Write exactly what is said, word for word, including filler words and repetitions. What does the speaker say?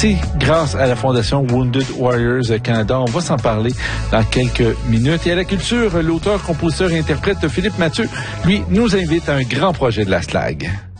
C'est grâce à la Fondation Wounded Warriors Canada. On va s'en parler dans quelques minutes. Et à la culture, l'auteur, compositeur et interprète Philippe Mathieu, lui, nous invite à un grand projet de la S L A G.